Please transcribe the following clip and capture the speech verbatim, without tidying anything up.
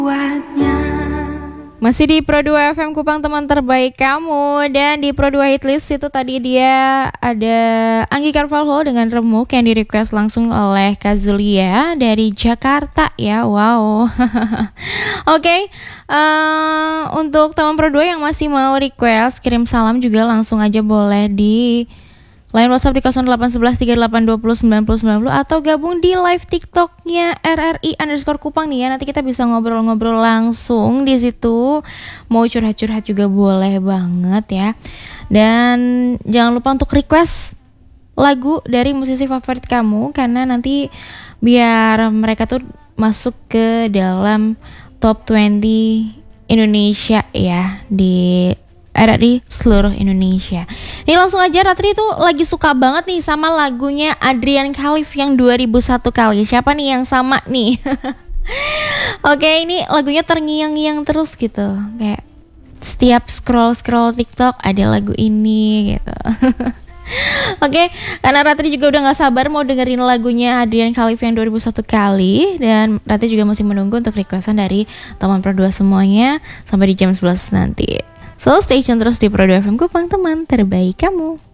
Masih di Pro dua F M Kupang, teman terbaik kamu. Dan di Pro dua Hitlist itu tadi dia ada Anggi Carvalho dengan Remuk yang di request langsung oleh Kazulia dari Jakarta ya. Wow. Oke, okay. uh, untuk teman Pro dua yang masih mau request kirim salam juga langsung aja boleh di line WhatsApp di nol delapan satu satu tiga delapan dua nol sembilan nol sembilan nol atau gabung di live TikToknya R R I underscore Kupang nih ya. Nanti kita bisa ngobrol-ngobrol langsung di situ. Mau curhat-curhat juga boleh banget ya. Dan jangan lupa untuk request lagu dari musisi favorit kamu, karena nanti biar mereka tuh masuk ke dalam top dua puluh Indonesia ya, di R R I seluruh Indonesia. Ini langsung aja, Ratri tuh lagi suka banget nih sama lagunya Adrian Khalif yang dua ribu satu kali. Siapa nih yang sama nih? Oke, ini lagunya terngiang-ngiang terus gitu. Kayak setiap scroll-scroll TikTok ada lagu ini gitu. Oke, karena Ratri juga udah gak sabar mau dengerin lagunya Adrian Khalif yang dua ribu satu kali. Dan Ratri juga masih menunggu untuk requestan dari teman Pro dua semuanya sampai di jam sebelas nanti. So stay tune terus di Pro dua F M Kupang, teman terbaik kamu.